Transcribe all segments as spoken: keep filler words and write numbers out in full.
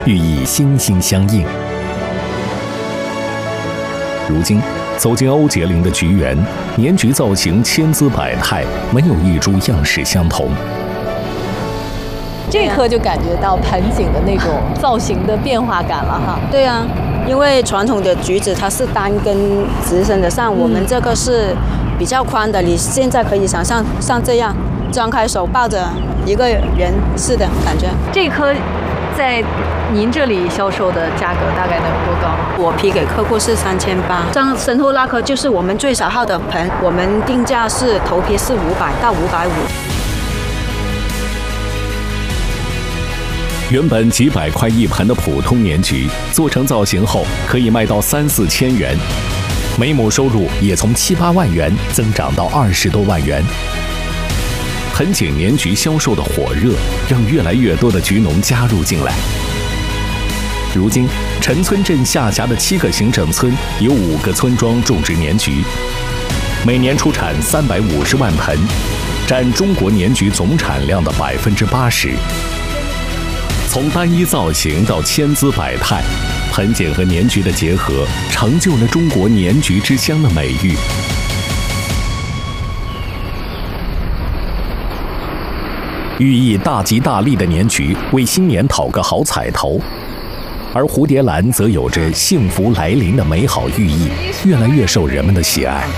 寓意心心相印。如今走进欧杰林的菊园，年菊造型千姿百态，没有一株样式相同。 这颗就感觉到盆景的那种造型的变化感了哈。 对啊，因为传统的橘子它是单根直生的，像我们这个是比较宽的，你现在可以想象像这样张开手抱着一个人似的感觉。 这颗在您这里销售的价格大概能多高？ 我批给客户是三千八。像神户那颗就是我们最小号的盆，我们定价是头批是五百到五百五。 原本几百块一盆的普通年菊，做成造型后可以卖到三四千元，每亩收入也从七八万元增长到二十多万元。盆景年菊销售的火热，让越来越多的菊农加入进来。如今，陈村镇下辖的七个行政村有五个村庄种植年菊，每年出产三百五十万盆，占中国年菊总产量的百分之八十。从单一造型到千姿百态，盆景和年菊的结合，成就了中国年菊之乡的美誉。寓意大吉大利的年菊为新年讨个好彩头，而蝴蝶兰则有着幸福来临的美好寓意，越来越受人们的喜爱。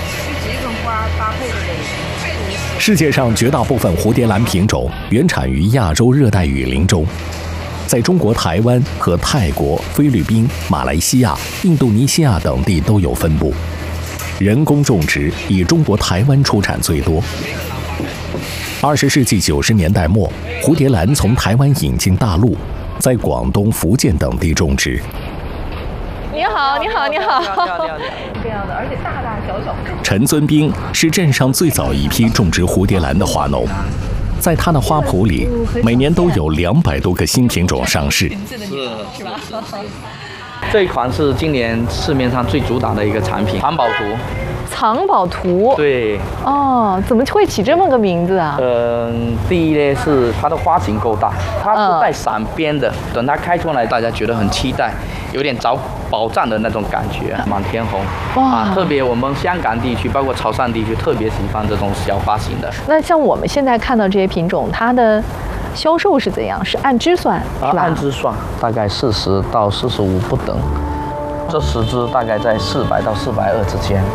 世界上绝大部分蝴蝶兰品种原产于亚洲热带雨林中，在中国台湾和泰国、菲律宾、马来西亚、印度尼西亚等地都有分布。人工种植以中国台湾出产最多。二十世纪九十年代末，蝴蝶兰从台湾引进大陆，在广东、福建等地种植。 你好，你好，你好，这样的，而且大大小小。 陈尊兵是镇上最早一批种植蝴蝶兰的花农，在他的花圃里，每年都有两百多个新品种上市。 是吧？这一款是今年市面上最主打的一个产品，藏宝图。 藏宝图。 对。 哦，怎么会起这么个名字啊？ 嗯、呃，第一呢是它的花型够大，它是带闪边的，嗯、等它开出来，大家觉得很期待，有点找宝藏的那种感觉，满天红。哇！啊，特别我们香港地区，包括潮汕地区，特别喜欢这种小花型的。 那像我们现在看到这些品种，它的销售是怎样？是按只算，是吧？ 啊、按只算，大概四十到四十五不等。这十只大概在四百到四百二之间。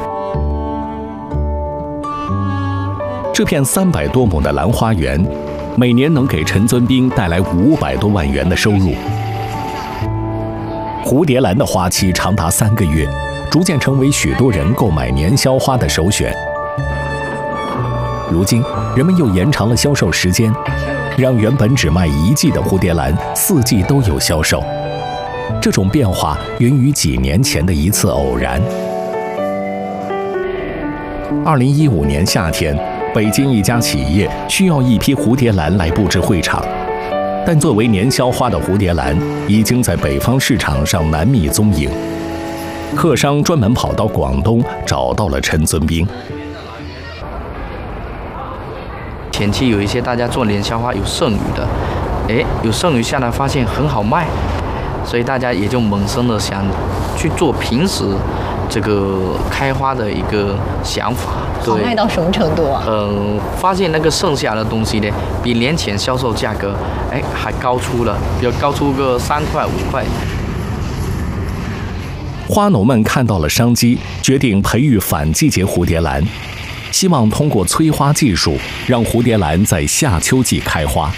这片三百多亩的兰花园，每年能给陈尊兵带来五百多万元的收入。蝴蝶兰的花期长达三个月，逐渐成为许多人购买年宵花的首选。如今，人们又延长了销售时间，让原本只卖一季的蝴蝶兰四季都有销售。这种变化源于几年前的一次偶然。二零一五年夏天，北京一家企业需要一批蝴蝶兰来布置会场，但作为年宵花的蝴蝶兰已经在北方市场上难觅踪影。客商专门跑到广东找到了陈尊兵。 前期有一些大家做年宵花有剩余的，哎，有剩余下来发现很好卖，所以大家也就萌生了想去做平时这个开花的一个想法。 好卖到什么程度啊？ 嗯、呃，发现那个剩下的东西呢，比年前销售价格，哎，还高出了，比如高出个三块五块。 花农们看到了商机，决定培育反季节蝴蝶兰，希望通过催花技术，让蝴蝶兰在夏秋季开花。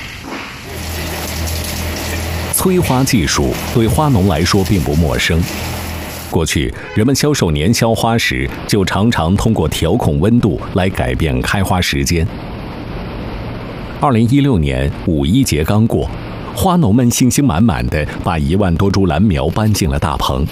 催花技术对花农来说并不陌生。过去，人们销售年宵花时，就常常通过调控温度来改变开花时间。二零一六年五一节刚过，花农们信心满满地把一万多株兰苗搬进了大棚。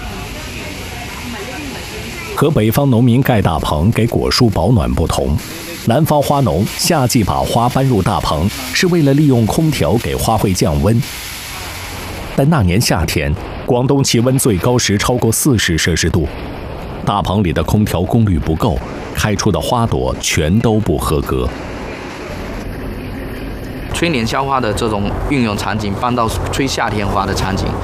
和北方农民盖大棚给果树保暖不同，南方花农夏季把花搬入大棚，是为了利用空调给花卉降温。但那年夏天，广东气温最高时超过四十摄氏度，大棚里的空调功率不够，开出的花朵全都不合格。 吹年宵花的这种运用场景搬到吹夏天花的场景，